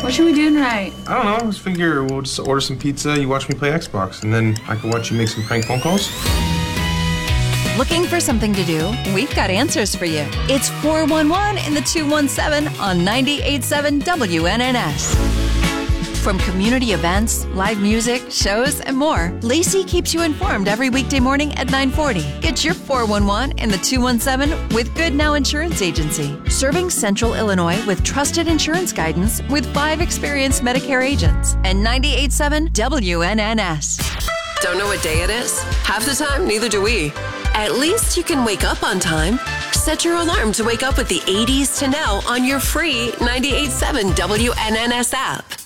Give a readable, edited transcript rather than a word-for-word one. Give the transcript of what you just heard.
What should we do tonight? I don't know. I just figure we'll just order some pizza, you watch me play Xbox, and then I can watch you make some prank phone calls. Looking for something to do? We've got answers for you. It's 411 in the 217 on 98.7 WNNS. From community events, live music, shows, and more, Lacey keeps you informed every weekday morning at 9:40. Get your 411 in the 217 with Good Now Insurance Agency, serving Central Illinois with trusted insurance guidance with 5 experienced Medicare agents and 98.7 WNNS. Don't know what day it is? Half the time, neither do we. At least you can wake up on time. Set your alarm to wake up with the 80s to now on your free 98.7 WNNS app.